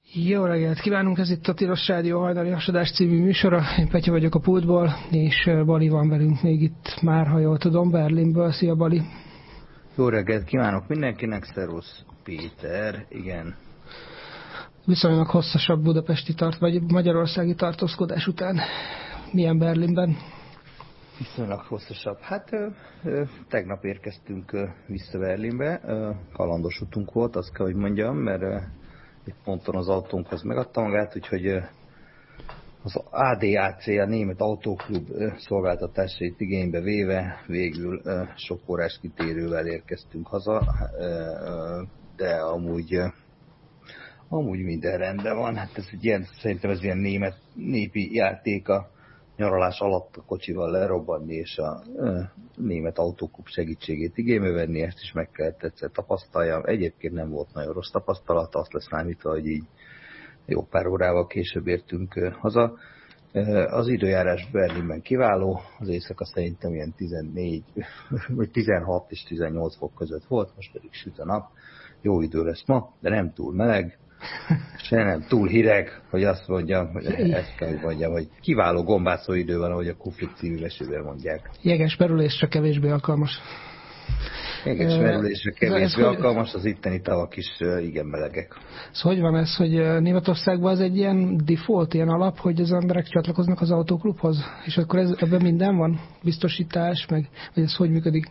Jó reggelt kívánunk, ez itt a Tilos Rádió hajnali hasadás című műsora. Én Petya vagyok a pultból, és Bali van velünk még itt már, ha jól tudom, Berlinből. Szia, Bali! Jó reggelt kívánok mindenkinek, szervusz Péter, igen. Viszonylag hosszasabb budapesti vagy magyarországi tartózkodás után. Milyen Berlinben? Viszonylag hosszasabb. Hát tegnap érkeztünk vissza Berlinbe, kalandos utunk volt, azt kell, hogy mondjam, mert egy ponton az autónkhoz megadta magát, úgyhogy az ADAC, a Német Autóklub szolgáltatásait igénybe véve végül sok órás kitérővel érkeztünk haza, de amúgy minden rendben van. Hát ez egy ilyen, szerintem ez ilyen népi játék a nyaralás alatt a kocsival lerobbanni és a Német Autóklub segítségét igénybe venni, ezt is meg kellett egyszer tapasztaljam. Egyébként nem volt nagyon rossz tapasztalat, azt leszámítva, hogy így jó pár órával később értünk haza. Az időjárás Berlinben kiváló, az éjszaka szerintem ilyen 14, vagy 16 és 18 fok között volt, most pedig süt a nap. Jó idő lesz ma, de nem túl meleg, se nem túl hideg, hogy azt mondjam, hogy ezt kell, hogy mondjam, hogy kiváló gombászó idő van, ahogy a Kuflik című mesében mondják. Jeges merülésre kevésbé alkalmas. Jeges merülésre kevésbé alkalmas, az itteni tavak is igen melegek. Szóval hogy van ez, hogy Németországban ez egy ilyen default, ilyen alap, hogy az emberek csatlakoznak az autóklubhoz? És akkor ebben minden van? Biztosítás, vagy ez hogy működik?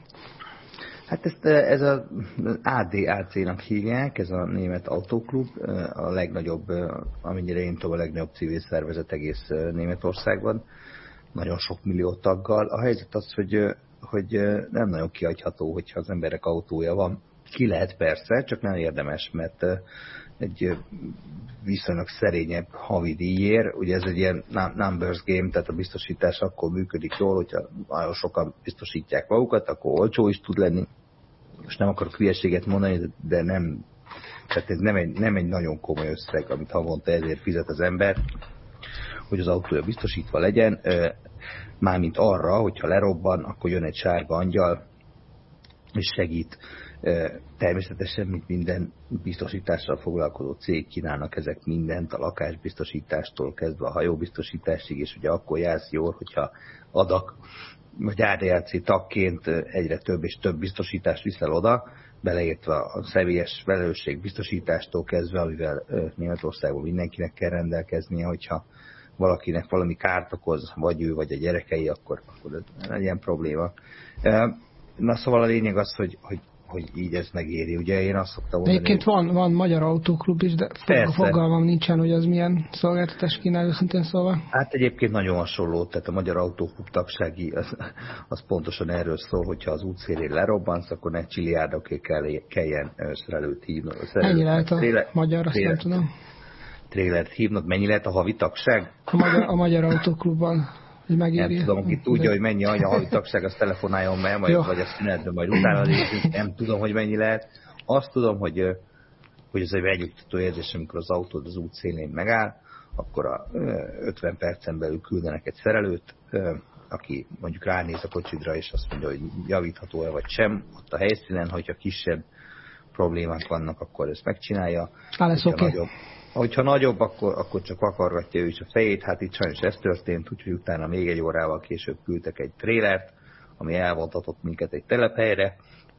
Hát ez az ADAC-nak hívják, ez a Német Autóklub, a legnagyobb, amennyire én tudom, a legnagyobb civil szervezet egész Németországban, nagyon sok millió taggal. A helyzet az, hogy nem nagyon kihagyható, hogyha az emberek autója van. Ki lehet persze, csak nem érdemes, mert egy viszonylag szerényebb havi díjért, ugye ez egy ilyen numbers game, tehát a biztosítás akkor működik jól, hogyha nagyon sokan biztosítják magukat, akkor olcsó is tud lenni. Most nem akarok hülyeséget mondani, de nem, tehát ez nem egy nagyon komoly összeg, amit havonta ezért fizet az ember, hogy az autója biztosítva legyen. Mármint arra, hogyha lerobban, akkor jön egy sárga angyal, és segít. Természetesen, mint minden biztosítással foglalkozó cég kínálnak ezek mindent, a lakásbiztosítástól kezdve a hajóbiztosításig, és ugye akkor jársz jól, hogyha adak, vagy ADAC tagként egyre több és több biztosítást viszel oda, beleértve a személyes felelősség biztosítástól kezdve, amivel Németországban mindenkinek kell rendelkeznie, hogyha valakinek valami kárt okoz, vagy ő, vagy a gyerekei, akkor ez legyen probléma. Na szóval a lényeg az, hogy így ez megéri. Ugye én azt szoktam mondani... Egyébként van magyar autóklub is, de fogalmam nincsen, hogy az milyen szolgáltatás kínál, őszintén szóval. Hát egyébként nagyon hasonló, tehát a magyar autóklub tagsági az pontosan erről szól, hogyha az útszélén lerobbansz, akkor ne csiliárdokért kelljen szerelőt hívnod. Ennyi lehet a magyar, azt nem tudom. Trélert hívnod, mennyi lehet a havi tagság? A magyar autóklubban. Nem tudom, aki tudja, hogy mennyi a havi tagság, az telefonáljon meg, vagy a szünetben, majd utána nézzük. Nem tudom, hogy mennyi lehet. Azt tudom, hogy ez egy megnyugtató érzés, amikor az autód az útszélén megáll, akkor a 50 percen belül küldenek egy szerelőt, aki mondjuk ránéz a kocsidra, és azt mondja, hogy javítható-e vagy sem. Ott a helyszínen, hogyha kisebb problémák vannak, akkor ezt megcsinálja. Hogyha nagyobb, akkor csak vakargatja ő is a fejét, hát itt sajnos ez történt, úgyhogy utána még egy órával később küldtek egy trélert, ami elvontatott minket egy telephelyre.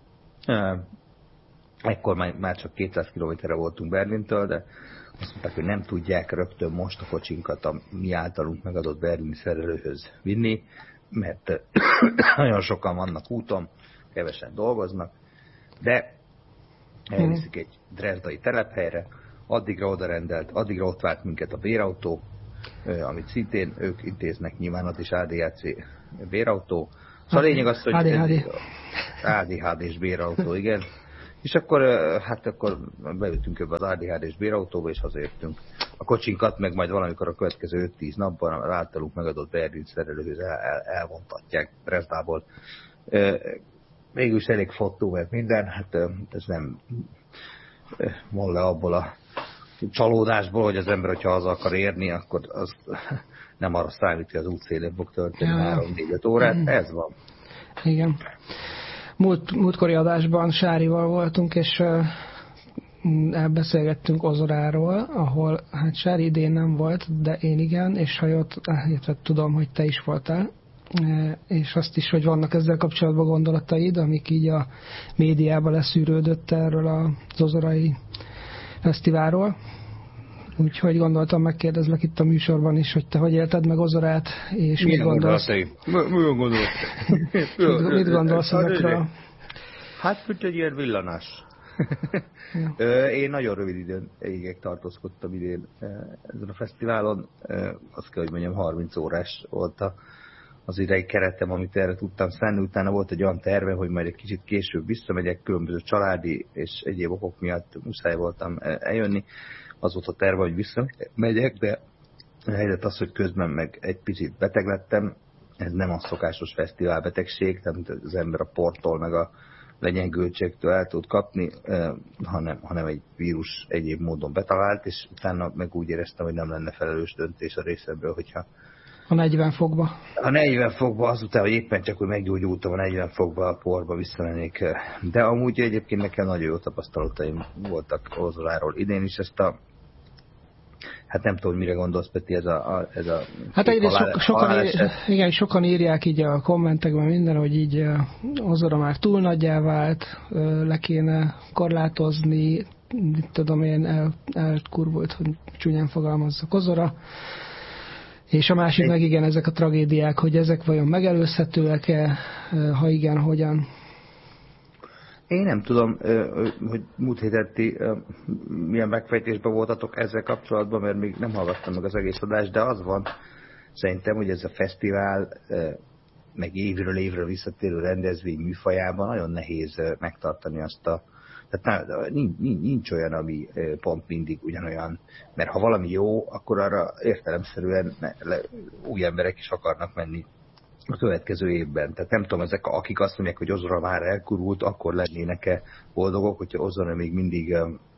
Ekkor már csak 200 kilométerre voltunk Berlintől, de azt mondták, hogy nem tudják rögtön most a kocsinkat a mi általunk megadott berlini szerelőhöz vinni, mert nagyon sokan vannak úton, kevesen dolgoznak, de elviszik egy dresdai telephelyre, addigra odarendelt, addigra ott várt minket a bérautó, amit szintén ők intéznek, nyilván az is ADAC bérautó. Szóval a lényeg az, hogy ADHD-s bérautó, igen. És akkor, akkor beültünk ebbe az ADHD-s bérautóba, és hazajöttünk. A kocsinkat meg majd valamikor a következő 5-10 napban az általuk megadott Berlin szerelőhöz elvontatják Dresdából. Mégis elég flottó, mert minden, hát ez nem von le abból a csalódásból, hogy az ember, hogyha haza akar érni, akkor az nem arra számít, hogy az útszélén fog történni 3-4-5 órát. Ez van. Igen. Múltkori adásban Sárival voltunk, és elbeszélgettünk Ozoráról, ahol hát Sári idén nem volt, de én igen, és ha ott tudom, hogy te is voltál, és azt is, hogy vannak ezzel kapcsolatban gondolataid, amik így a médiában leszűrődött erről az ozorai fesztiválról. Úgyhogy gondoltam, megkérdezlek itt a műsorban is, hogy te hogy élted meg Ozorát, és mit gondolsz? Mit gondolsz ezekről? Hát, mint egy ilyen villanás. Ja. Én nagyon rövid időig tartózkodtam idén ezen a fesztiválon. Azt kell, hogy mondjam, 30 órás volt az idei keretem, amit erre tudtam szánni. Utána volt egy olyan terve, hogy majd egy kicsit később visszamegyek, különböző családi és egyéb okok miatt muszáj voltam eljönni. Az volt a terve, hogy visszamegyek, de a helyzet az, hogy közben meg egy picit beteg lettem. Ez nem a szokásos fesztiválbetegség, tehát az ember a portól meg a legyengültségtől el tud kapni, hanem egy vírus egyéb módon betalált, és utána meg úgy éreztem, hogy nem lenne felelős döntés a részemből, hogyha a 40 fokba. A 40 fokba, azután, hogy éppen csak, hogy meggyógyultam a 40 fokba, a porba visszamennék. De amúgy egyébként nekem nagyon jó tapasztalataim voltak Ozoráról idén is. Ezt a... Hát nem tudom, mire gondolsz, Peti, ez a hát egyrészt sokan írják így a kommentekben minden, hogy így Ozora már túl nagyjá vált, le kéne korlátozni, tudom én, elkurvult, hogy csúnyán fogalmazzak Ozora. És a másik meg igen, ezek a tragédiák, hogy ezek vajon megelőzhetőek-e, ha igen, hogyan? Én nem tudom, hogy múlt héten ti milyen megfejtésben voltatok ezzel kapcsolatban, mert még nem hallgattam meg az egész adást, de az van szerintem, hogy ez a fesztivál, meg évről évre visszatérő rendezvény műfajában nagyon nehéz megtartani azt a... Tehát nincs olyan, ami pont mindig ugyanolyan, mert ha valami jó, akkor arra értelemszerűen új emberek is akarnak menni a következő évben. Tehát nem tudom, ezek akik azt mondják, hogy Ozora már elkurult, akkor lennének-e boldogok, hogyha Ozora még mindig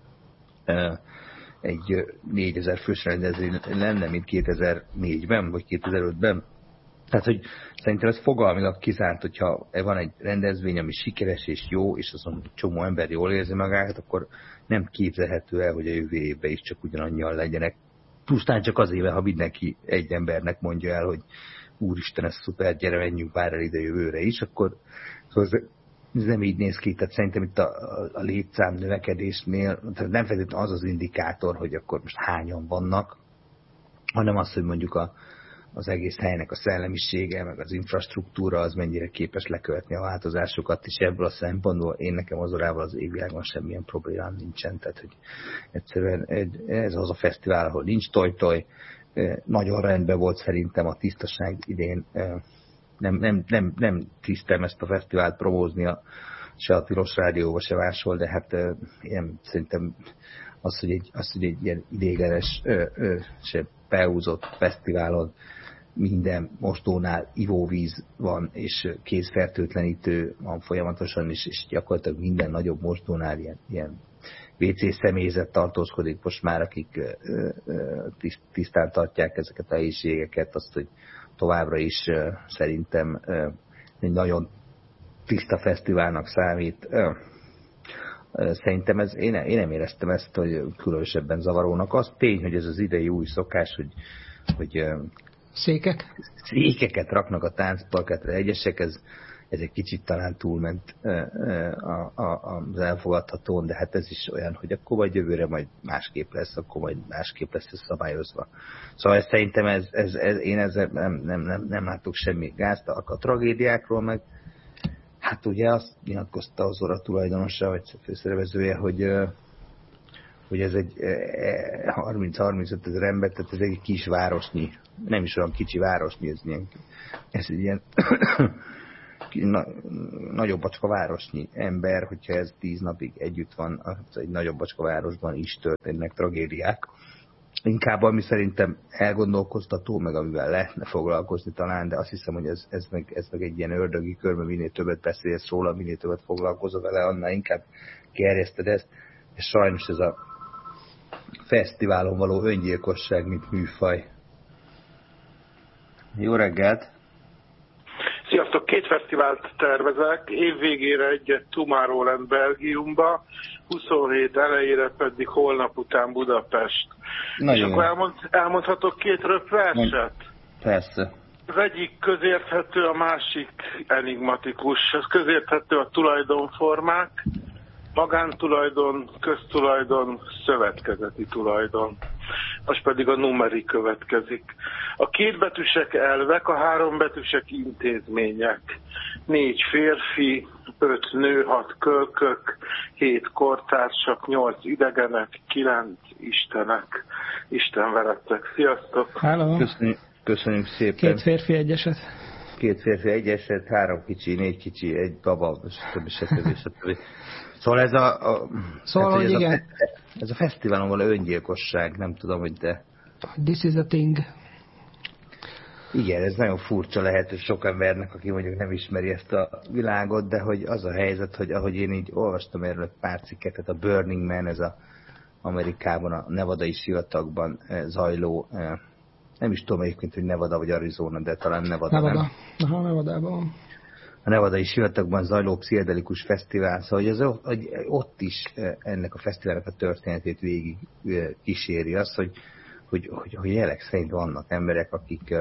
egy 4000 fős rendezvény lenne, mint 2004-ben, vagy 2005-ben. Tehát, hogy szerintem ez fogalmilag kizárt, hogyha van egy rendezvény, ami sikeres és jó, és azon csomó ember jól érzi magát, akkor nem képzelhető el, hogy a jövő évben is csak ugyanannyian legyenek. Pusztán csak azért, ha mindenki egy embernek mondja el, hogy úristen, ez szuper, gyere, menjünk már el ide jövőre is, akkor ez nem így néz ki. Tehát szerintem itt a létszám növekedésnél tehát nem feltétlenül az az indikátor, hogy akkor most hányan vannak, hanem az, hogy mondjuk az egész helynek a szellemisége, meg az infrastruktúra az mennyire képes lekövetni a változásokat, és ebből a szempontból én nekem Ozorával az égvilágon semmilyen problémám nincsen. Tehát, hogy egyszerűen ez az a fesztivál, ahol nincs toj-toj, nagyon rendben volt szerintem a tisztaság idén. Nem tisztem ezt a fesztivált promózni se a Tilos Rádióba, se máshol, de hát én szerintem az, hogy egy ilyen idéglenes, se beúzott fesztiválon minden mosdónál ivóvíz van, és kézfertőtlenítő van folyamatosan, és gyakorlatilag minden nagyobb mosdónál ilyen WC személyzet tartózkodik most már, akik tisztán tartják ezeket a helyiségeket, azt, hogy továbbra is szerintem egy nagyon tiszta fesztiválnak számít. Szerintem én nem éreztem ezt, hogy különösebben zavarónak. Az tény, hogy ez az idei új szokás, hogy székeket raknak a táncparketre egyesek, ez egy kicsit talán túlment az elfogadhatón, de hát ez is olyan, hogy akkor majd jövőre majd másképp lesz, akkor majd másképp lesz ez szabályozva. Szóval szerintem én ezzel nem látok semmi gázt. A tragédiákról meg, hát ugye azt nyilatkozta az Ozora tulajdonosa, vagy főszervezője, hogy ez egy 30-35 ezer ember, tehát ez egy kis városnyi, nem is olyan kicsi városnyi, ez egy ilyen nagyobbacska városnyi ember, hogyha ez 10 napig együtt van, az egy nagyobbacska városban is történnek tragédiák. Inkább ami szerintem elgondolkoztató, meg amivel lehetne foglalkozni talán, de azt hiszem, hogy ez meg egy ilyen ördögi kör, mert minél többet beszélsz róla, minél többet foglalkozol vele, annál inkább gerjeszted ezt, és sajnos ez a fesztiválon való öngyilkosság, mint műfaj. Jó reggelt! Sziasztok! 2 fesztivált tervezek, év végére egyet Tomorrowland Belgiumba, 27 elejére pedig holnap után Budapest. Nagyon és akkor elmondhatok 2 röpverset? Persze. Az egyik közérthető, a másik enigmatikus. Ez közérthető a tulajdonformák, magántulajdon, köztulajdon, szövetkezeti tulajdon. Most pedig a numeri következik. A 2 betűsek elvek, a 3 betűsek intézmények. 4 férfi, 5 nő, 6 kölkök, 7 kortársak, 8 idegenek, 9 istenek. Isten veletek. Sziasztok! Hello. Köszönjük szépen. 2 férfi, 1 eset. 2 férfi, 1 eset, 3 kicsi, 4 kicsi, 1 baba, stb. Szóval ez Szóval, hogy igen. Ez a fesztiválon való öngyilkosság, nem tudom, hogy de... This is a thing. Igen, ez nagyon furcsa lehet, hogy sok embernek, aki mondjuk nem ismeri ezt a világot, de hogy az a helyzet, hogy ahogy én így olvastam erről egy pár cikket, tehát a Burning Man, ez a Amerikában, a nevadai sivatagban zajló, nem is tudom egyébként, hogy Nevada vagy Arizona, de talán Nevada. Nem? Aha, Nevadában van. A nevadai sivatagban zajló pszichedelikus fesztivál, szóval hogy ott is ennek a fesztiválnak a történetét végig kíséri azt, hogy jelek szerint vannak emberek, akik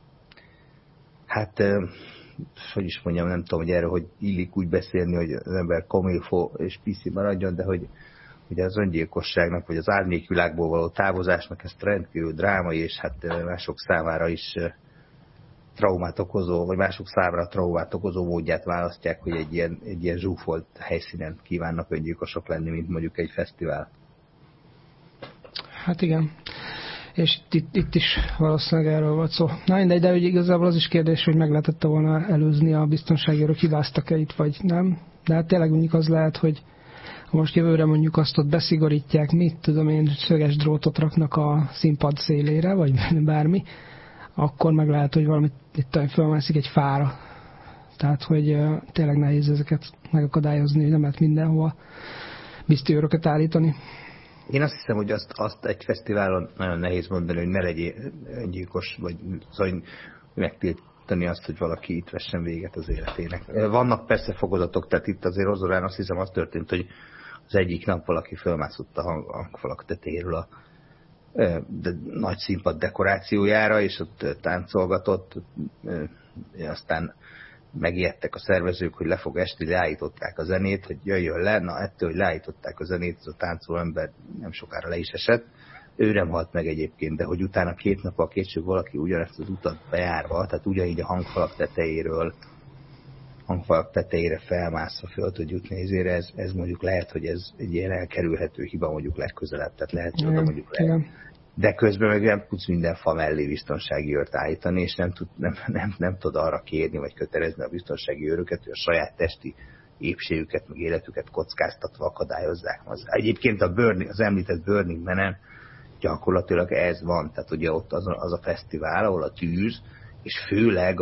hogy is mondjam, nem tudom, hogy erről, hogy illik úgy beszélni, hogy az ember komilfó és piszi maradjon, de hogy az öngyilkosságnak, vagy az árnyékvilágból való távozásnak ezt rendkívül drámai, és hát mások számára is traumát okozó, vagy mások számára traumát okozó módját választják, hogy egy ilyen zsúfolt helyszínen kívánnak öngyilkosok lenni, mint mondjuk egy fesztivál. Hát igen. És itt is valószínűleg erről volt szó. Na mindegy, de ugye igazából az is kérdés, hogy meg lehetette volna előzni a biztonsági őrök, hibáztak-e itt, vagy nem. De hát tényleg mondjuk az lehet, hogy ha most jövőre mondjuk azt ott beszigorítják, mit tudom én, szöges drótot raknak a színpad szélére, vagy bármi, akkor meg lehet, hogy valamit itt fölmászik egy fára. Tehát, hogy tényleg nehéz ezeket megakadályozni, hogy nem lehet mindenhova biztőröket állítani. Én azt hiszem, hogy azt egy fesztiválon nagyon nehéz mondani, hogy ne legyél öngyilkos, vagy szóval megtiltani azt, hogy valaki itt vessen véget az életének. Vannak persze fokozatok, tehát itt azért Ozorán azt hiszem az történt, hogy az egyik nap valaki fölmászott a hangfalak tetejéről de nagy színpad dekorációjára, és ott táncolgatott, aztán megijedtek a szervezők, hogy le fog esni, leállították a zenét, hogy jöjjön le, na ettől, hogy leállították a zenét, az a táncoló ember nem sokára le is esett. Ő nem halt meg egyébként, de hogy utána 2 nappal később valaki ugyanezt az utat bejárva, tehát ugyanígy a hangfalak tetejére felmászva föl tud jutni, ezért ez mondjuk lehet, hogy ez egy ilyen elkerülhető hiba mondjuk legközelebb, tehát lehet, hogy oda mondjuk lehet. De közben meg nem tudsz minden fa mellé biztonsági őrt állítani, és nem tud arra kérni, vagy kötelezni a biztonsági őröket, hogy a saját testi épségüket, meg életüket kockáztatva akadályozzák. Egyébként az említett Burning Man-en gyakorlatilag ez van, tehát ugye ott az a fesztivál, ahol a tűz, és főleg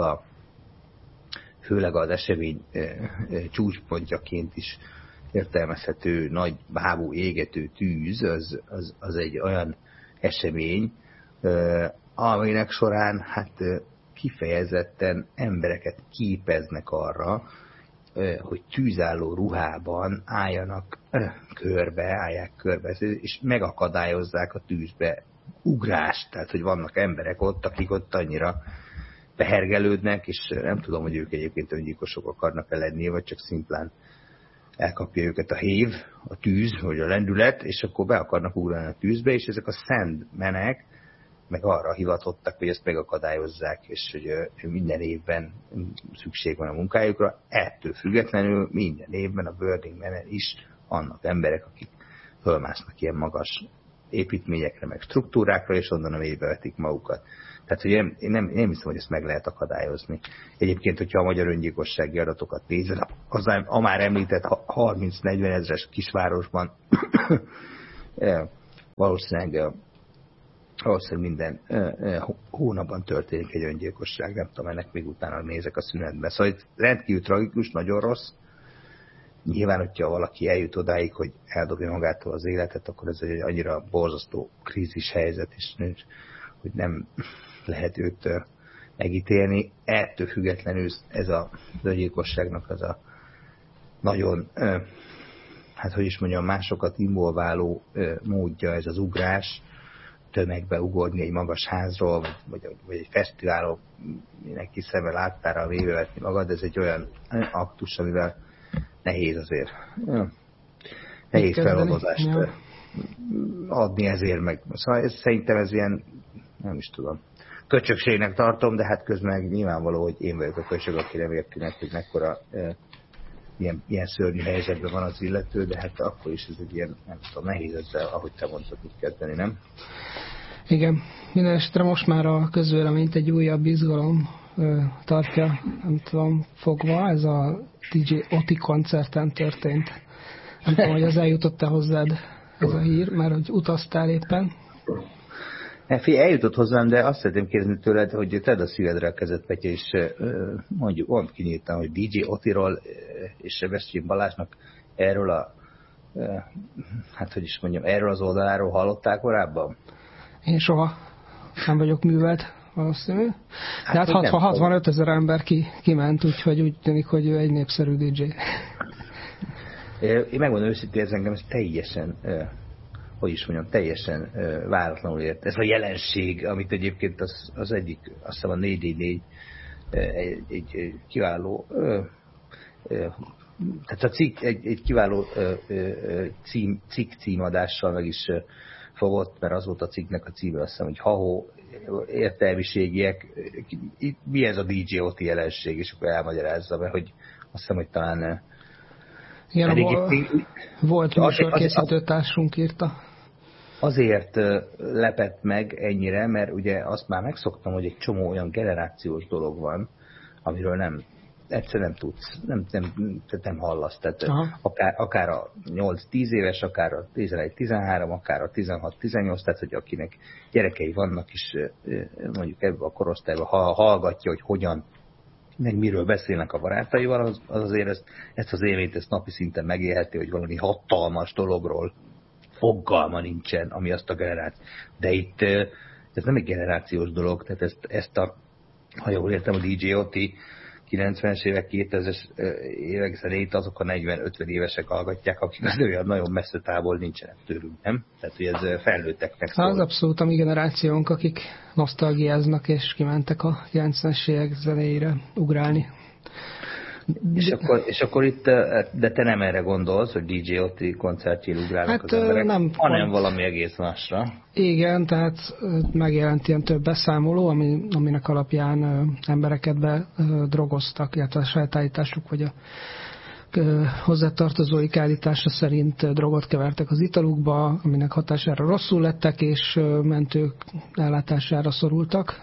az esemény csúcspontjaként is értelmezhető nagy bábú égető tűz, az egy olyan esemény, aminek során hát kifejezetten embereket képeznek arra, hogy tűzálló ruhában állják körbe, és megakadályozzák a tűzbe ugrást. Tehát, hogy vannak emberek ott, akik ott annyira behergelődnek, és nem tudom, hogy ők egyébként öngyilkosok akarnak lenni, vagy csak szimplán elkapja őket a hév, a tűz, vagy a lendület, és akkor be akarnak ugrani a tűzbe, és ezek a Sandmenek meg arra hivatottak, hogy ezt megakadályozzák, és hogy minden évben szükség van a munkájukra. Ettől függetlenül minden évben a Burning Man-en is vannak emberek, akik fölmásznak ilyen magas építményekre, meg struktúrákra, és onnan a mélybe vetik magukat. Tehát, hogy én nem hiszem, hogy ezt meg lehet akadályozni. Egyébként, hogyha a magyar öngyilkossági adatokat nézed, az a már említett 30-40 ezres kisvárosban valószínűleg minden hónapban történik egy öngyilkosság, nem tudom, ennek még utána nézek a szünetbe. Szóval itt rendkívül tragikus, nagyon rossz. Nyilván, hogyha valaki eljut odáig, hogy eldobja magától az életet, akkor ez egy annyira borzasztó krízis helyzet, és hogy nem lehet őt megítélni. Ettől függetlenül ez a öngyilkosságnak az a nagyon hát hogy is mondjam, másokat involváló módja ez az ugrás, tömegbe ugorni egy magas házról, vagy egy fesztiválon, mindenki szemmel láttára vévevetni magad, ez egy olyan aktus, amivel nehéz azért. Nehéz feloldozást adni ezért meg. Szóval szerintem ez ilyen, nem is tudom, köcsökségnek tartom, de hát közben nyilvánvaló, hogy én vagyok a köcsög, aki nem érti meg, hogy mekkora ilyen szörnyű helyzetben van az illető, de hát akkor is ez egy ilyen, nem tudom, nehéz ezzel, ahogy te mondtad, mit kezdeni, nem? Igen. Minden esetre most már a közvéleményt egy újabb izgalom tartja, nem tudom, fogva. Ez a DJ Oti koncerten történt. Nem tudom, hogy az eljutott-e hozzád ez a hír, mert hogy utaztál éppen. Eljutott hozzám, de azt szeretném kérdezni tőled, hogy tedd a szívedre a kezed, Petya, és mondjuk mondd kinyíltan, hogy DJ Otiról és Sebestyén Balázsnak erről hát hogy is mondjam, erről az oldaláról hallottál korábban? Én soha nem vagyok művelt, valószínű. De hát 65 000 ember kiment, úgyhogy úgy tűnik, hogy ő egy népszerű DJ. Én megmondom őszintén, ez teljesen, hogy is mondjam, teljesen váratlanul ért. Ez a jelenség, amit egyébként az egyik, azt hiszem a 444 egy kiváló, tehát a cikk egy kiváló cikk címadással meg is fogott, mert az volt a cikknek a címe, azt hiszem, hogy ha-hó, értelmiségiek, mi ez a DJ Oti jelenség, és akkor elmagyarázza be, hogy azt hiszem, hogy talán igen, volt műsorkészítő társunk írta. Azért lepett meg ennyire, mert ugye azt már megszoktam, hogy egy csomó olyan generációs dolog van, amiről egyszerűen nem tudsz, nem hallasz. Tehát akár a 8-10 éves, akár a 11-13, akár a 16-18, tehát hogy akinek gyerekei vannak is, mondjuk ebben a korosztályban, ha hallgatja, hogy hogyan, meg miről beszélnek a barátaival, az azért ezt az élményt ezt napi szinten megélheti, hogy valami hatalmas dologról fogalma nincsen, ami azt a generáció. De itt ez nem egy generációs dolog, tehát ezt ha jól értem, a DJ Oti 90-es évek, 2000-es évek szerint azok a 40-50 évesek hallgatják, akik az olyan nagyon messze távol nincsenek tőlünk, nem? Tehát, hogy ez felnőtteknek szól. Az abszolút a mi generációnk, akik nosztalgiáznak és kimentek a 90-es évek zenéire ugrálni. És akkor itt, de te nem erre gondolsz, hogy DJ Oti koncertjén ugrálnak hát az emberek, nem, hanem valami egész másra. Igen, tehát megjelent ilyen több beszámoló, aminek alapján embereket bedrogoztak, illetve a saját állításuk, vagy a hozzátartozóik állítása szerint drogot kevertek az italukba, aminek hatására rosszul lettek, és mentők ellátására szorultak.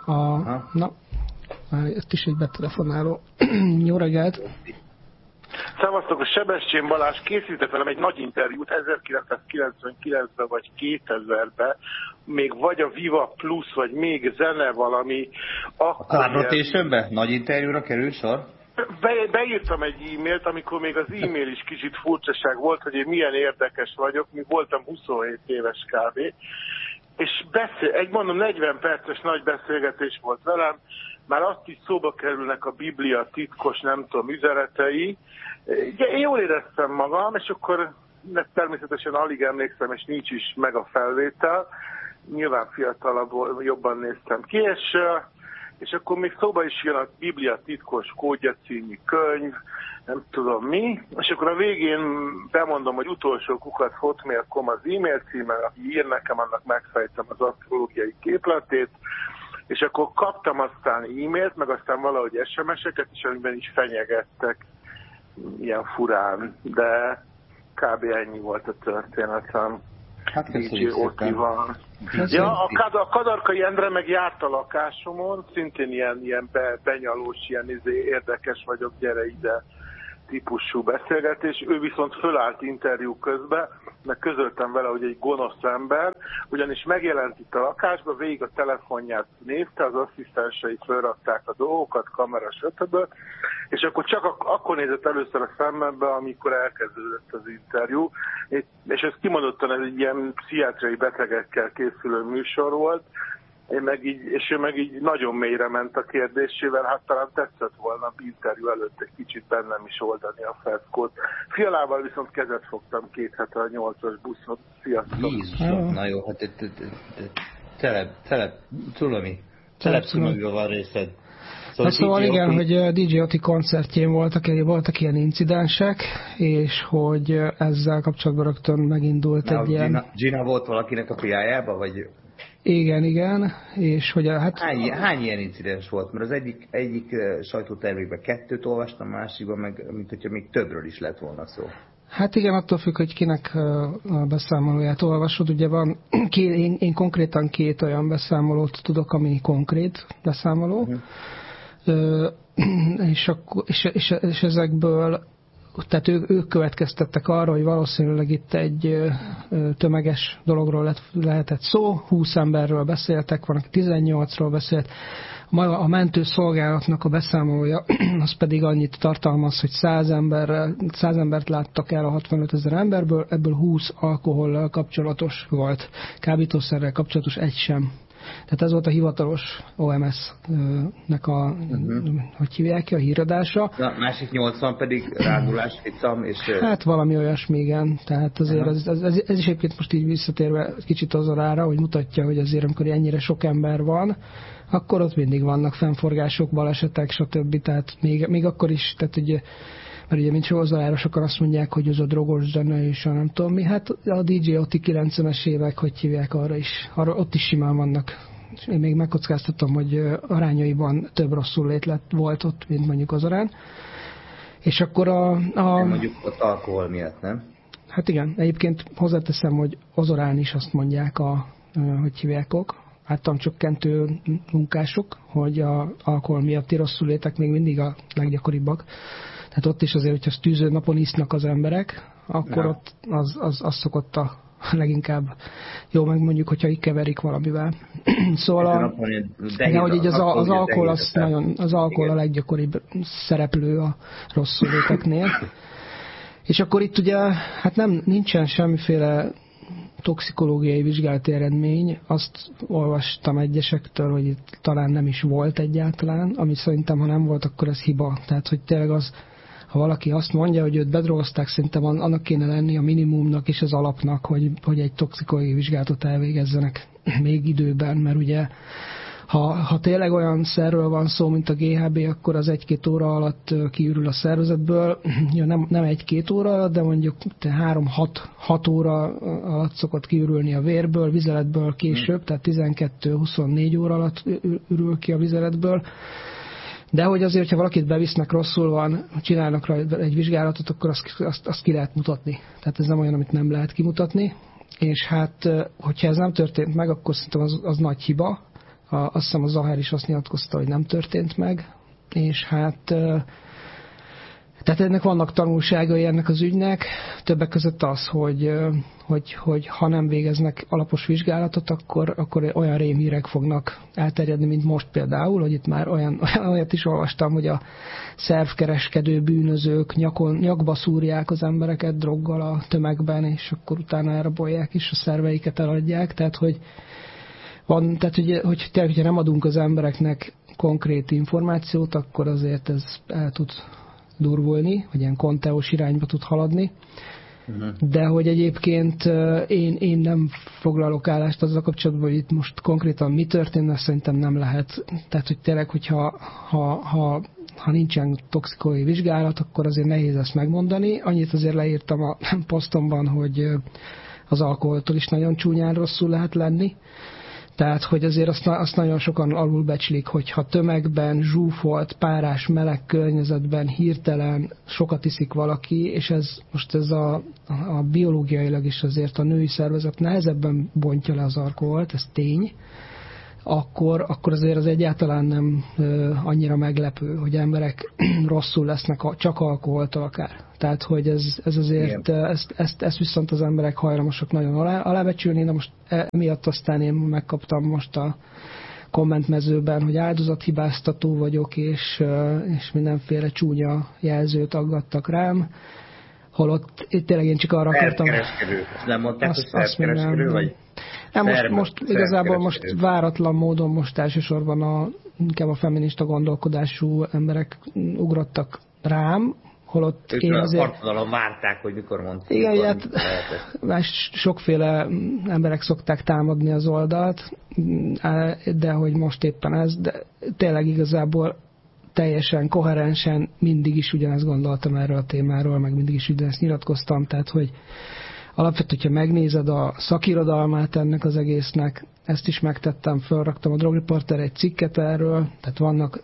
Itt is egy betelefonáló. Jó reggelt! Szevasztok, a Sebestyén Balázs készített velem egy nagy interjút 1999-ben vagy 2000-ben, még vagy a Viva Plus, vagy még zene valami. A Club Rotation-ben? Nagy interjúra kerül sor? Beírtam egy e-mailt, amikor még az e-mail is kicsit furcsaság volt, hogy én milyen érdekes vagyok, mi voltam 27 éves kb. És mondom 40 perces nagy beszélgetés volt velem, már azt is szóba kerülnek a Biblia titkos, nem tudom, üzenetei. Én jól éreztem magam, és akkor természetesen alig emlékszem, és nincs is meg a felvétel. Nyilván fiatalabb, jobban néztem ki, és akkor még szóba is jön a Biblia titkos kódja című könyv, nem tudom mi, és akkor a végén bemondom, hogy utolsó @hotmail.com az e-mail címen, aki ír nekem, annak megfejtem az asztrológiai képletét, és akkor kaptam aztán e-mailt, meg aztán valahogy SMS-eket is, amiben is fenyegettek ilyen furán, de kb. Ennyi volt a történetem. Hát DJ Otival. Ja, a Kadarkai Endre meg járt a lakásomon, szintén ilyen benyalós, ilyen érdekes vagyok, gyere ide típusú beszélgetés. Ő viszont fölállt interjú közben, meg közöltem vele, hogy egy gonosz ember, ugyanis megjelent itt a lakásba, végig a telefonját nézte, az asszisztensei fölrakták a dolgokat, kamera, stb. És akkor csak akkor nézett először a szemembe, amikor elkezdődött az interjú, és ez kimondottan ez egy ilyen pszichiátriai betegekkel készülő műsor volt, és ő meg így nagyon mélyre ment a kérdésével, hát talán tetszett volna a interjú előtt egy kicsit bennem is oldani a feszkót. Fialával viszont kezet fogtam 2 hete a 8-as buszon. Sziasztok! Jézusom, na jó, hát telep culomival van részed. Szóval igen, hogy a DJ Ati koncertjén voltak ilyen incidensek, és hogy ezzel kapcsolatban rögtön megindult egy ilyen... Gina volt valakinek a piájába, vagy... Igen, és hogy hát... Hány ilyen incidens volt? Mert az egyik sajtótermékben 2 olvastam, másikban meg, mint hogyha még többről is lett volna szó. Hát igen, attól függ, hogy kinek a beszámolóját olvasod. Ugye van, én konkrétan 2 olyan beszámolót tudok, ami konkrét beszámoló. És ezekből, tehát ők következtettek arra, hogy valószínűleg itt egy tömeges dologról lehetett szó, 20 emberről beszéltek, van, aki 18-ról beszélt. A mentőszolgálatnak a beszámolója az pedig annyit tartalmaz, hogy 100 embert láttak el a 65 000 emberből, ebből 20 alkohollal kapcsolatos volt, kábítószerrel kapcsolatos egy sem. Tehát ez volt a hivatalos OMS-nek a, hogy hívják ki, a híradása. A másik 80 pedig rágulás, ficam, és... Hát valami olyasmi, igen. Tehát azért ez is egyébként most így visszatérve kicsit az arára, hogy mutatja, hogy azért amikor ennyire sok ember van, akkor ott mindig vannak fennforgások, balesetek, stb. Tehát még akkor is, tehát ugye, mert ugye mint Zsozalára sokan azt mondják, hogy az a drogos zene és a nem tudom mi, hát a DJ Oti 90-es évek, hogy hívják arra ott is simán vannak. Én még megkockáztatom, hogy arányaiban több rosszul lét volt ott, mint mondjuk az arán. És akkor mondjuk ott alkohol miatt, nem? Hát igen, egyébként hozzáteszem, hogy az orán is azt mondják hogy hívják ártalomcsökkentő munkások, hogy az alkohol miatti rosszulétek még mindig a leggyakoribbak. Tehát ott is azért, hogyha tűző napon isznak az emberek, akkor ott az szokott a leginkább jó, meg mondjuk, hogyha így keverik valamivel. Szóval hogy így az alkohol az alkohol a leggyakoribb szereplő a rosszuléteknél. És akkor itt ugye, hát nincsen semmiféle toxikológiai vizsgálati eredmény, azt olvastam egyesektől, hogy itt talán nem is volt egyáltalán, ami szerintem, ha nem volt, akkor ez hiba. Tehát, hogy tényleg ha valaki azt mondja, hogy őt bedrogozták, szerintem annak kéne lenni a minimumnak és az alapnak, hogy egy toxikológiai vizsgálatot elvégezzenek még időben, mert ugye ha tényleg olyan szerről van szó, mint a GHB, akkor az 1-2 óra alatt kiürül a szervezetből. Ja, nem 1-2 óra alatt, de mondjuk 3-6 óra alatt szokott kiürülni a vérből, vizeletből később, tehát 12-24 óra alatt ürül ki a vizeletből. De hogy azért, ha valakit bevisznek, rosszul van, csinálnak rá egy vizsgálatot, akkor azt ki lehet mutatni. Tehát ez nem olyan, amit nem lehet kimutatni. És hát, hogyha ez nem történt meg, akkor szerintem az nagy hiba. Azt hiszem a Zahár is azt nyilatkozta, hogy nem történt meg, és hát tehát ennek vannak tanulságai ennek az ügynek, többek között az, hogy ha nem végeznek alapos vizsgálatot, akkor olyan rémhírek fognak elterjedni, mint most például, hogy itt már olyat is olvastam, hogy a szervkereskedő bűnözők nyakba szúrják az embereket droggal a tömegben, és akkor utána elrabolják és a szerveiket eladják, tehát hogy hogyha nem adunk az embereknek konkrét információt, akkor azért ez el tud durvulni, hogy ilyen konteós irányba tud haladni. De hogy egyébként én nem foglalok állást azzal kapcsolatban, hogy itt most konkrétan mi történne, szerintem nem lehet. Tehát, hogy tényleg, hogyha ha nincsen toxikológiai vizsgálat, akkor azért nehéz ezt megmondani. Annyit azért leírtam a posztomban, hogy az alkoholtól is nagyon csúnyán rosszul lehet lenni. Tehát, hogy azért azt nagyon sokan alulbecslik, hogyha tömegben, zsúfolt, párás, meleg környezetben hirtelen sokat iszik valaki, és ez a biológiailag is azért a női szervezet nehezebben bontja le az alkoholt, ez tény, akkor azért az egyáltalán nem annyira meglepő, hogy emberek rosszul lesznek csak alkoholtól akár. Tehát, hogy ez azért, ezt viszont az emberek hajlamosak nagyon alábecsülni, de most emiatt aztán én megkaptam most a kommentmezőben, hogy áldozathibáztató vagyok, és mindenféle csúnya jelzőt aggattak rám. holott tényleg én csak arra akartam... Szervkereskedő. Nem mondták, hogy szervkereskedő vagy? Nem, most igazából most váratlan módon most elsősorban inkább a feminista gondolkodású emberek ugrottak rám, holott ők én azért... Partvonalon várták, hogy mikor mondták. Igen, hát sokféle emberek szokták támadni az oldalt, de hogy most éppen ez, de tényleg igazából teljesen koherensen mindig is ugyanezt gondoltam erről a témáról, meg mindig is ugyanezt nyilatkoztam, tehát hogy alapvetően, hogyha megnézed a szakirodalmát ennek az egésznek, ezt is megtettem, felraktam a Drogreporter egy cikket erről, tehát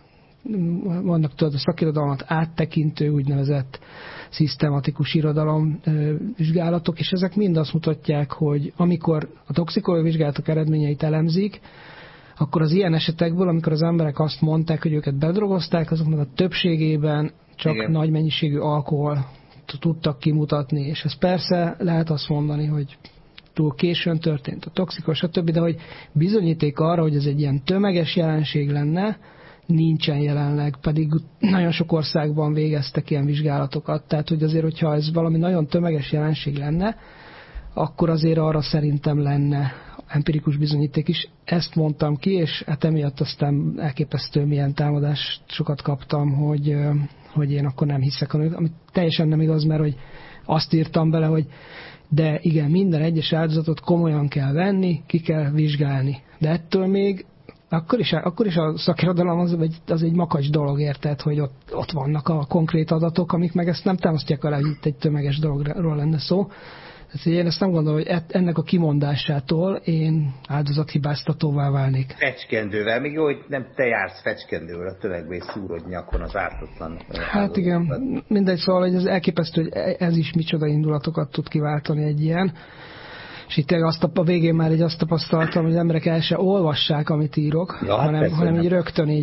vannak tudod a szakirodalmat áttekintő, úgynevezett szisztematikus irodalom vizsgálatok, és ezek mind azt mutatják, hogy amikor a toxikológiai vizsgálatok eredményeit elemzik, akkor az ilyen esetekből, amikor az emberek azt mondták, hogy őket bedrogozták, azoknak a többségében csak igen, nagy mennyiségű alkohol tudtak kimutatni, és ez persze lehet azt mondani, hogy túl későn történt a toxikos, stb., de hogy bizonyíték arra, hogy ez egy ilyen tömeges jelenség lenne, nincsen jelenleg, pedig nagyon sok országban végeztek ilyen vizsgálatokat, tehát hogy azért, hogyha ez valami nagyon tömeges jelenség lenne, akkor azért arra szerintem lenne empirikus bizonyíték is. Ezt mondtam ki, és hát emiatt aztán elképesztő milyen támadást sokat kaptam, hogy én akkor nem hiszek, ami teljesen nem igaz, mert hogy azt írtam bele, hogy de igen, minden egyes áldozatot komolyan kell venni, ki kell vizsgálni. De ettől még akkor is a szakirodalom az egy makacs dolog, érted, hogy ott vannak a konkrét adatok, amik meg ezt nem támasztják alá, hogy itt egy tömeges dologról lenne szó. Tehát én ezt nem gondolom, hogy ennek a kimondásától én áldozathibáztatóvá válnék. Fecskendővel, még jó, hogy nem te jársz fecskendővel a tömegbe és szúrod nyakon az ártatlan. Hát igen, mindegy, szóval hogy ez elképesztő, hogy ez is micsoda indulatokat tud kiváltani egy ilyen. És itt a végén már így azt tapasztaltam, hogy az emberek el se olvassák, amit írok, ja, hanem így rögtön így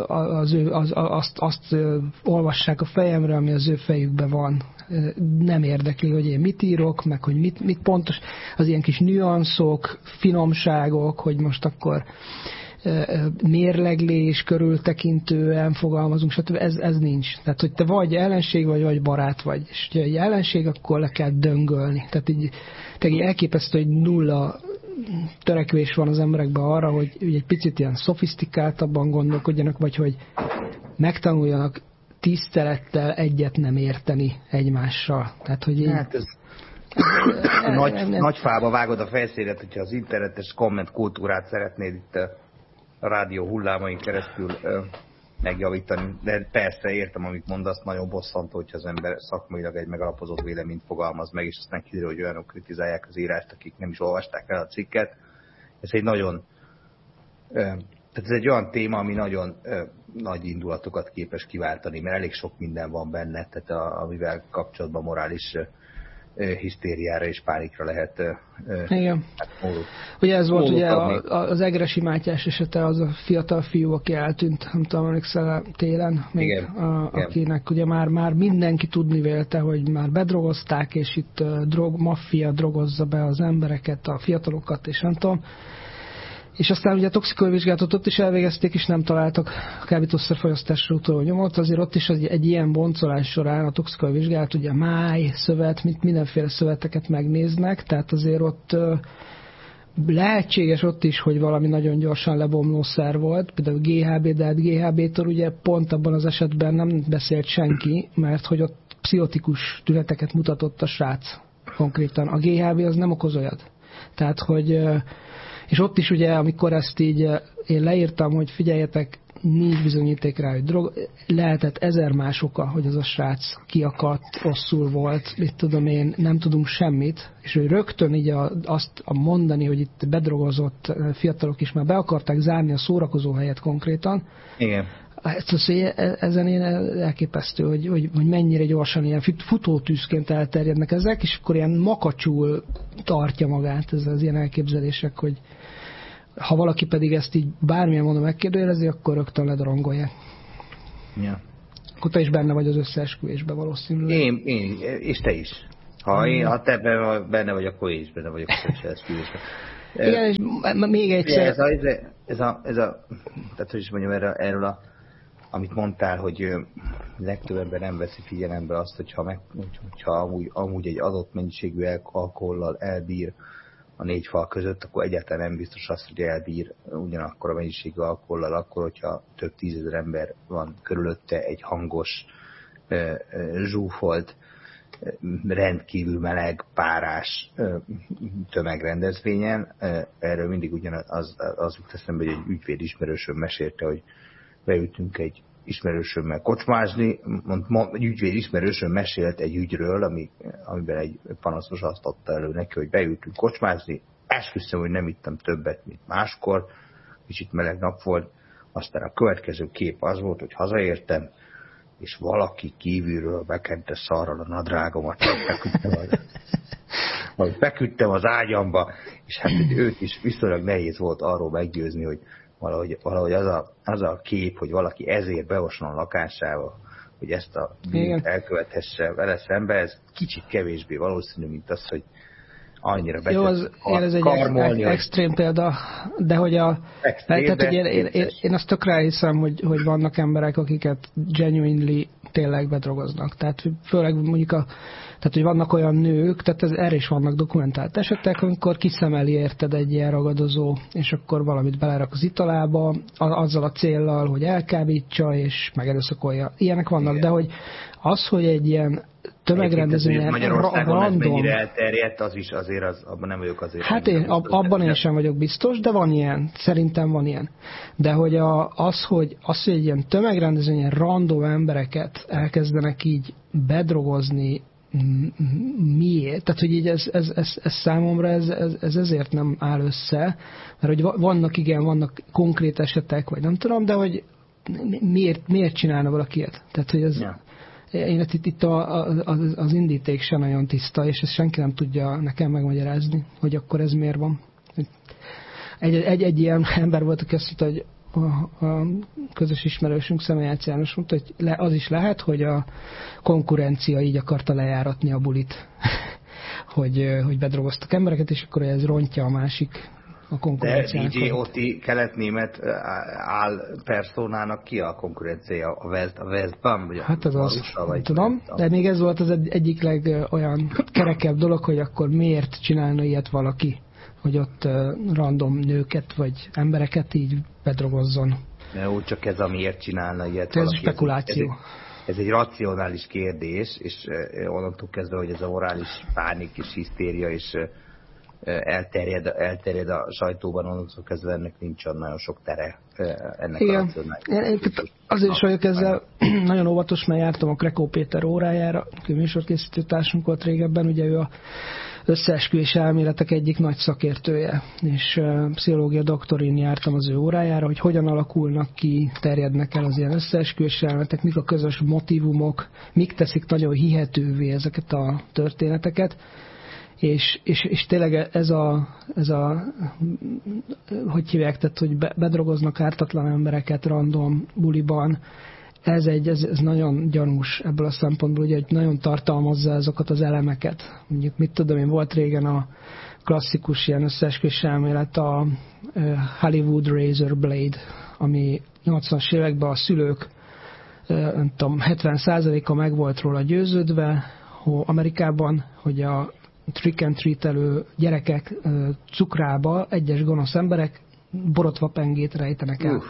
azt olvassák a fejemre, ami az ő fejükben van. Nem érdekli, hogy én mit írok, meg hogy mit pontos, az ilyen kis nüanszok, finomságok, hogy most akkor mérleglés, körültekintően fogalmazunk, stb. Ez nincs. Tehát, hogy te vagy ellenség vagy barát vagy. És ha egy ellenség, akkor le kell döngölni. Tehát így elképesztő, hogy nulla törekvés van az emberekben arra, hogy egy picit ilyen szofisztikáltabban gondolkodjanak, vagy hogy megtanuljanak tisztelettel egyet nem érteni egymással. Tehát, hogy hát ez nagy fába vágod a fejszélet, hogyha az internetes komment kultúrát szeretnéd itt a rádió hullámain keresztül megjavítani. De persze értem, amit mondasz, nagyon bosszantó, hogyha az ember szakmailag egy megalapozott véleményt fogalmaz meg, és aztán kiderül, hogy olyanok kritizálják az írást, akik nem is olvasták el a cikket. Ez egy nagyon... Tehát ez egy olyan téma, ami nagyon nagy indulatokat képes kiváltani, mert elég sok minden van benne, tehát amivel kapcsolatban morális hisztériára és pánikra lehet. Igen. Ugye ez volt ugye az Egressy Mátyás esete, az a fiatal fiú, aki eltűnt, nem tudom, emlékszel télen, még, igen. Akinek ugye már mindenki tudni vélte, hogy már bedrogozták, és itt maffia drogozza be az embereket, a fiatalokat, és nem tudom. És aztán ugye a toxikológiai vizsgálatot ott is elvégezték, és nem találtak a kábítószerfogyasztásra utaló nyomot. Azért ott is egy ilyen boncolás során a toxikológiai vizsgálat, ugye máj, szövet, mindenféle szöveteket megnéznek, tehát azért ott lehetséges ott is, hogy valami nagyon gyorsan lebomló szer volt, például GHB, de hát GHB-től ugye pont abban az esetben nem beszélt senki, mert hogy ott pszichotikus tüneteket mutatott a srác konkrétan. A GHB az nem okoz olyat. Tehát, hogy és ott is ugye, amikor ezt így én leírtam, hogy figyeljetek, nincs bizonyíték rá, hogy lehetett 1000 más oka, hogy az a srác kiakadt, rosszul volt, mit tudom én, nem tudunk semmit, és hogy rögtön így azt mondani, hogy itt bedrogozott fiatalok is már be akarták zárni a szórakozó helyet konkrétan. Igen. Ezen én elképesztő, hogy mennyire gyorsan ilyen futótűzként elterjednek ezek, és akkor ilyen makacsul tartja magát ez az ilyen elképzelések, hogy ha valaki pedig ezt így bármilyen módon megkérdőjelezi, akkor rögtön ledarangolják. Ja. Akkor te is benne vagy az összeesküvésben valószínűleg. Én és te is. Ha te benne vagy, akkor én is benne vagyok az összeesküvésben. Igen, és még egyszer... Ez a tehát hogy is mondjam, erről a amit mondtál, hogy legtöbb ember nem veszi figyelembe azt, hogyha amúgy egy adott mennyiségű alkohollal elbír a 4 fal között, akkor egyáltalán nem biztos azt, hogy elbír ugyanakkor a mennyiségű alkohollal, akkor, hogyha több 10 000 ember van körülötte egy hangos, zsúfolt, rendkívül meleg, párás tömegrendezvényen. Erről mindig az jut eszembe, hogy egy ügyvéd ismerősöm mesélte, hogy beültünk egy ismerősömmel kocsmázni, egy ügyvéd ismerősöm mesélt egy ügyről, amiben egy panaszos azt adta elő neki, hogy beültünk kocsmázni, esküszöm, hogy nem ittam többet, mint máskor, kicsit meleg nap volt, aztán a következő kép az volt, hogy hazaértem, és valaki kívülről bekente szarral a nadrágomat, vagy beküldtem az ágyamba, és hát őt is viszonylag nehéz volt arról meggyőzni, hogy valahogy az a kép, hogy valaki ezért beoson a lakásába, hogy ezt a bűnt elkövethesse vele szembe, ez kicsit kevésbé valószínű, mint az, hogy annyira ez egy extrém példa, de hogy én azt tökre elhiszem, hogy vannak emberek, akiket genuinely tényleg bedrogoznak. Tehát főleg mondjuk tehát, hogy vannak olyan nők, tehát erre is vannak dokumentált esetek, amikor kiszemeli érted egy ilyen ragadozó, és akkor valamit belerak az italába, azzal a céllal, hogy elkábítsa, és megerőszakolja. Ilyenek vannak, de hogy egy ilyen tömegrendezvényen Magyarországon ez mennyire elterjedt, az is azért, abban nem vagyok azért. Hát abban én sem vagyok biztos, de van ilyen. Szerintem van ilyen. De hogy hogy egy ilyen tömegrendezvényen random embereket elkezdenek így bedrogozni, miért? Tehát, hogy így ez számomra ez ezért nem áll össze, mert hogy vannak konkrét esetek, vagy nem tudom, de hogy miért csinálna valaki ilyet? Tehát, hogy ez... Yeah. Én itt az indíték sem nagyon tiszta, és ezt senki nem tudja nekem megmagyarázni, hogy akkor ez miért van. Egy ilyen ember volt, aki azt mondta, hogy a közös ismerősünk Szemeljác János mondta, hogy az is lehet, hogy a konkurencia így akarta lejáratni a bulit, hogy bedrogoztak embereket, és akkor ez rontja a másik a konkurenciának. De DJ Oti kelet-német personának ki a konkurencia? A Westbam? Vagy hát az nem tudom, de még ez volt az egyik olyan kerekebb dolog, hogy akkor miért csinálna ilyet valaki, hogy ott random nőket vagy embereket így bedrogozzon. Úgy csak ez, miért csinálna ilyet valaki. Ez spekuláció. Ez egy racionális kérdés, és onnantól kezdve, hogy ez a morális pánik és hisztéria, és elterjed a sajtóban, onnantól kezdve ennek nincs nagyon sok tere ennek a racionális. Azért is vagyok ezzel nagyon óvatos, mert jártam a Krekó Péter órájára, aki műsorkészítő társunk volt régebben, ugye ő a összeesküvés elméletek egyik nagy szakértője, és pszichológia doktorin jártam az ő órájára, hogy hogyan alakulnak ki, terjednek el az ilyen összeesküvés elméletek, mik a közös motívumok, mik teszik nagyon hihetővé ezeket a történeteket, és tényleg ez a hogy hívják, tehát, hogy bedrogoznak ártatlan embereket random buliban, ez nagyon gyanús ebből a szempontból, hogy nagyon tartalmazza azokat az elemeket. Mondjuk, mit tudom én, volt régen a klasszikus ilyen összeesküvés elmélet, a Hollywood Razor Blade, ami 80-as években a szülők, nem tudom, 70%-a meg volt róla győződve Amerikában, hogy a trick and treat-elő gyerekek cukrába egyes gonosz emberek borotvapengét rejtenek el.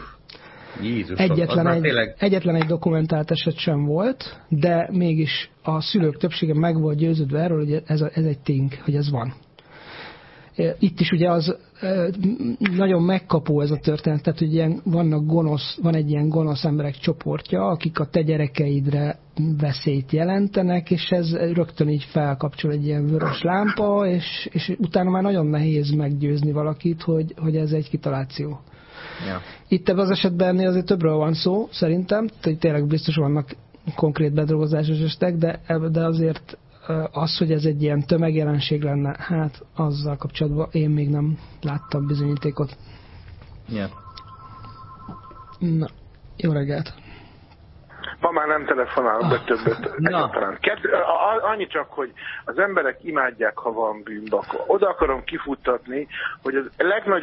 Egyetlen egy dokumentált eset sem volt, de mégis a szülők többsége meg volt győződve erről, hogy ez egy tény, hogy ez van. Itt is ugye az nagyon megkapó ez a történet, tehát hogy van egy ilyen gonosz emberek csoportja, akik a te gyerekeidre veszélyt jelentenek, és ez rögtön így felkapcsol egy ilyen vörös lámpa, és utána már nagyon nehéz meggyőzni valakit, hogy ez egy kitaláció. Ja. Itt ebben az esetben azért többről van szó, szerintem, hogy tényleg biztos vannak konkrét bedrogozásos esetek, de azért az, hogy ez egy ilyen tömegjelenség lenne, hát azzal kapcsolatban én még nem láttam bizonyítékot. Yeah. Na, jó reggelt! Ma már nem telefonálok be többet. Annyi csak, hogy az emberek imádják, ha van bűnbak. Oda akarom kifuttatni, hogy az legnagyobb